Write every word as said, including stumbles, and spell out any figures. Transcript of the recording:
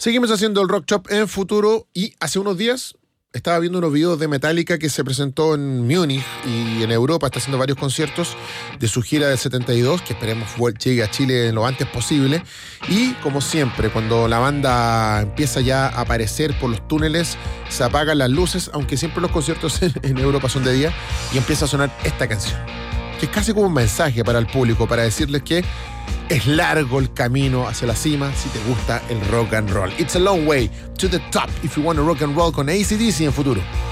Seguimos haciendo el Rock Shop en Futuro y hace unos días estaba viendo unos videos de Metallica que se presentó en Múnich y en Europa, está haciendo varios conciertos de su gira del setenta y dos, que esperemos llegue a Chile lo antes posible. Y como siempre, cuando la banda empieza ya a aparecer por los túneles, se apagan las luces, aunque siempre los conciertos en, en Europa son de día, y empieza a sonar esta canción, que es casi como un mensaje para el público, para decirles que es largo el camino hacia la cima si te gusta el rock and roll. It's a long way to the top if you want to rock and roll con A C/D C en Futuro.